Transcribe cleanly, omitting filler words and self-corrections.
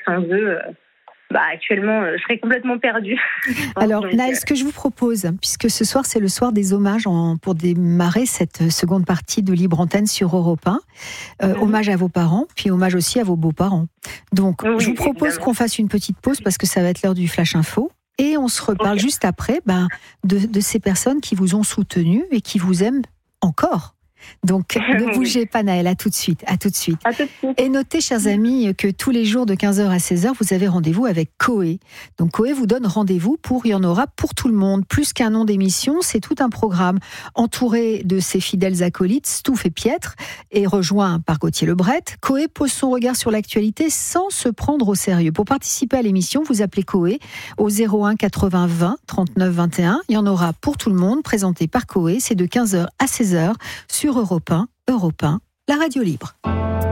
sans eux, actuellement, je serais complètement perdue. Alors, Naël, ce que je vous propose, puisque ce soir, c'est le soir des hommages pour démarrer cette seconde partie de Libre Antenne sur Europe 1, hommage à vos parents, puis hommage aussi à vos beaux-parents. Donc, je vous propose qu'on fasse une petite pause parce que ça va être l'heure du Flash Info. Et on se reparle juste après de ces personnes qui vous ont soutenu et qui vous aiment encore. Donc, ne bougez pas, Naël, à tout de suite. À tout de suite. Et notez, chers amis, que tous les jours de 15h à 16h, vous avez rendez-vous avec Coé. Donc, Coé vous donne rendez-vous il y en aura pour tout le monde. Plus qu'un nom d'émission, c'est tout un programme. Entouré de ses fidèles acolytes, Stouff et Pietre, et rejoint par Gauthier Lebret, Coé pose son regard sur l'actualité sans se prendre au sérieux. Pour participer à l'émission, vous appelez Coé au 01 80 20 39 21. Il y en aura pour tout le monde, présenté par Coé. C'est de 15h à 16h sur Europe 1, la radio libre.